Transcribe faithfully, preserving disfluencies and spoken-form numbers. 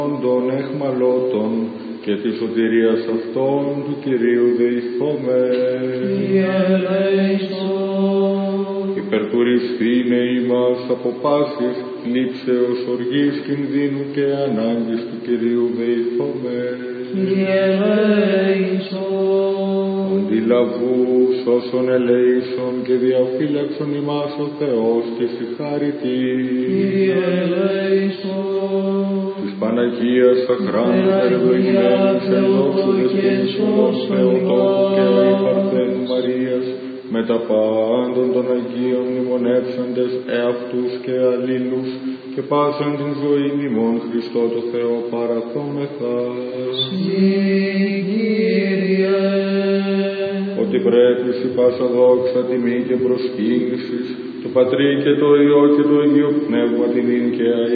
των εχμαλώτων και της σωτηρίας αυτών του Κυρίου δεηθώμε. Υπερτουριστήνε ημάς από πάσης λήψεως, οργής, κινδύνου και ανάγκης του Κυρίου δεηθώμε. Αντιλαβού όσων ελέησον και διαφύλαξον ημάς ο Θεός και συγχάρητη. Της Παναγίας αχράντου ευλογημένης εν δόξου δεσπόντος Θεοτόκου και η Παρθένου Μαρίας, με τα πάντων των Αγίων μνημονεύσαντες εαυτούς και αλλήλους και πάσαν την ζωή ημών Χριστό το Θεό παραθόμεθα. Ότι πρέπει η πάσα δόξα, τιμή και προσκύνησης, το Πατρί και το Υιό και το Αγίο Πνεύμα την και